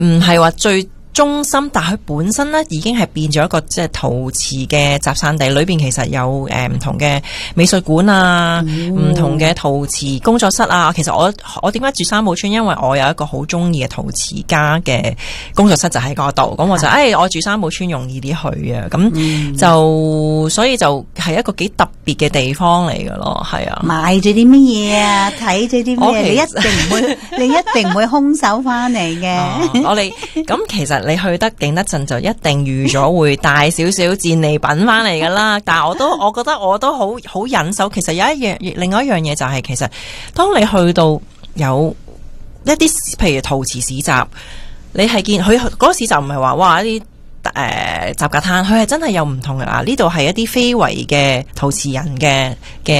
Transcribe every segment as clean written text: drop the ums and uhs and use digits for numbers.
唔係話最中心，但佢本身咧已經係變咗一個即係陶瓷嘅集散地，裏邊其實有唔同嘅美術館啊，唔同嘅陶瓷工作室啊。其實我點解住三寶村？因為我有一個好中意嘅陶瓷家嘅工作室就喺嗰度，咁我就我住三寶村容易啲去啊，咁就所以就係一個幾特別嘅地方嚟㗎咯，係啊。 買咗啲乜嘢啊？睇咗啲咩？你一定唔會空手翻嚟嘅。 我哋咁其實。你去得景德鎮就一定預咗會帶少少戰利品翻嚟噶啦，但係我覺得我都好忍手。其實有另外一樣嘢就係，其實當你去到有一啲譬如陶瓷市集，你係見佢嗰個市集唔係話哇一啲雜架攤，佢係真係有唔同嘅啦。呢度係一啲非遺嘅陶瓷人嘅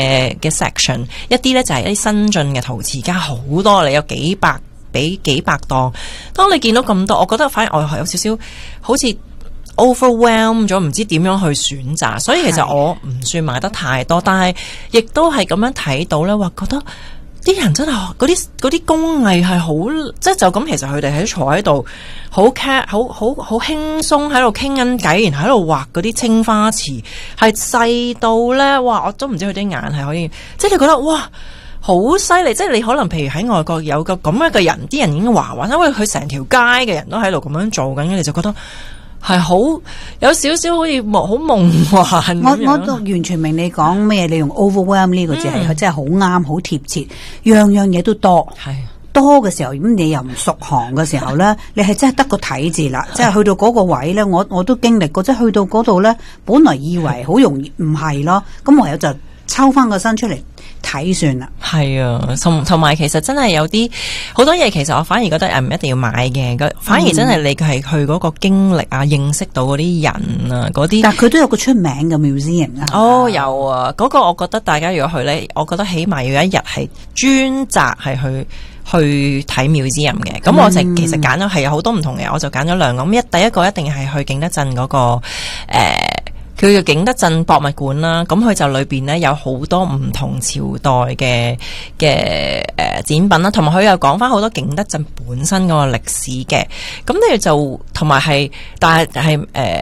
section， 一啲咧就係一啲新進嘅陶瓷家，好多你有幾百檔，當你見到咁多，我覺得反而我有少少好似 overwhelm 咗，唔知點樣去選擇，所以其實我唔算買得太多，但係亦都係咁樣睇到咧，話覺得啲人真係嗰啲工藝係好，即係就咁，其實佢哋喺坐喺度好輕鬆喺度傾緊偈，然後喺度畫嗰啲青花瓷，係細到咧，哇！我都唔知佢啲眼係可以，即係你覺得哇！好犀利，即係你可能譬如喺外國有個咁樣嘅人，啲人已經話因為佢成條街嘅人都喺度咁樣做緊，你就覺得係好有少少好似好夢幻咁樣。 我都完全明你講咩，你用 overwhelm 呢個字係真係好啱，好貼切，樣樣嘢都多。係多嘅時候，咁你又唔熟行嘅時候咧，你係真係得個睇字啦。即係去到嗰個位咧，我都經歷過，即係去到嗰度咧，本來以為好容易，唔係咯，咁唯有就抽翻個身出嚟睇算啦。係啊，同埋其實真係有啲好多嘢，其實我反而覺得唔一定要買嘅，反而真係你係去嗰個經歷啊，認識到嗰啲人啊，嗰啲。 但係佢都有個出名嘅 museum 啊。 哦，有啊，嗰個我覺得大家如果去咧，我覺得起碼要一日係專責係去睇 museum 嘅。咁我就其實揀咗係有好多唔同嘅，我就揀咗兩個。咁第一個一定係去景德鎮嗰個佢叫景德鎮博物館啦，咁佢就裏邊咧有好多唔同朝代嘅展品啦，同埋佢又講翻好多景德鎮本身嗰個歷史嘅，咁你就同埋係，但係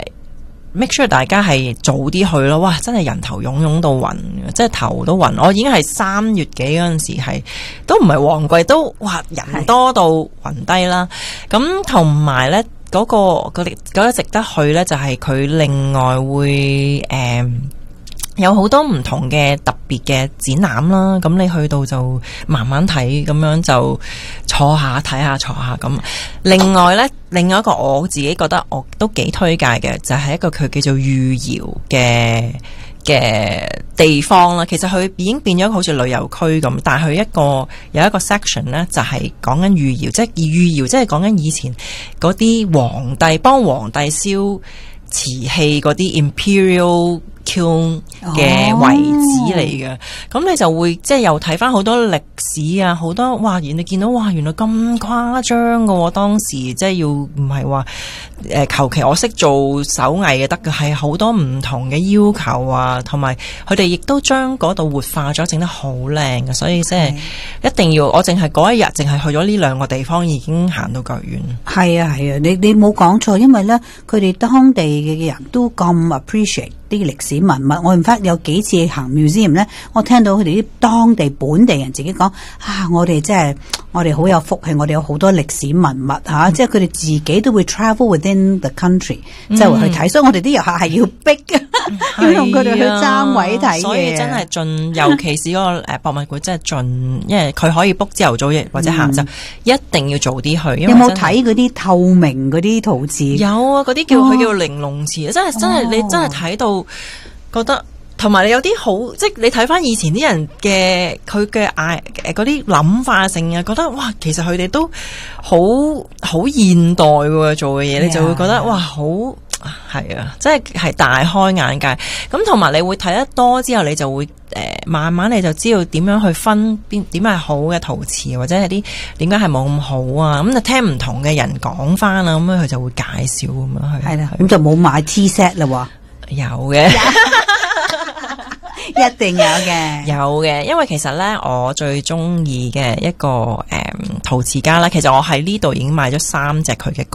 make sure 大家係早啲去咯，哇！真係人頭湧到暈，即係頭都暈。我已經係3月幾嗰陣時係都唔係旺季，都哇人多到暈低啦。咁同埋咧。嗰個值得去咧，就係佢另外會有好多唔同嘅特別嘅展覽啦。咁你去到就慢慢睇，咁樣就坐下睇下坐下咁。另外一個我自己覺得我都幾推介嘅，就係一個佢叫做御窯嘅地方啦。其實佢已經變咗好似旅遊區咁，但係佢有一個 section 咧，就係講緊御窯，即係御窯，即係講緊以前嗰啲皇帝幫皇帝燒瓷器嗰啲 imperial kiln 嘅遺址嚟嘅。咁你就會即係又睇翻好多歷史啊，好多哇！你見到哇，原來咁誇張㗎喎，當時即係要唔係話求其我識做手藝嘅得嘅，係好多唔同嘅要求啊，同埋佢哋亦都將嗰度活化咗，整得好靚嘅，所以即係一定要我淨係嗰一日淨係去咗呢兩個地方，已經行到腳遠。係啊，你冇講錯，因為咧佢哋當地嘅人都咁 appreciate啲歷史文物。我唔發有幾次行 museum 咧，我聽到佢哋啲當地本地人自己講啊，我哋好有福氣，我哋有好多歷史文物吓，即係佢哋自己都會 travel within the country，即係會去睇，所以我哋啲遊客係要逼嘅，要同佢哋去爭位睇嘢。所以真係盡，尤其是嗰個博物館真係盡，因為佢可以 book 朝頭早或者下晝，一定要早啲去。有冇睇嗰啲透明嗰啲陶瓷？有啊，嗰啲佢叫玲瓏瓷，真係你真係睇到覺得。同埋你有啲好，即係你睇翻以前啲人嘅佢嘅嗰啲諗法性啊，覺得哇，其實佢哋都好現代喎做嘅嘢，你就會覺得哇，好係啊，即係大開眼界。咁同埋你會睇得多之後，你就會慢慢你就知道點樣去分點係好嘅陶瓷，或者係啲點解係冇咁好啊。咁就聽唔同嘅人講翻啊，咁樣佢就會介紹咁樣去。係啦，咁就冇買 T set 啦喎。有嘅。一定有嘅，因為其實咧，我最中意嘅一個陶瓷家啦，其實我喺呢度已經買咗3隻佢嘅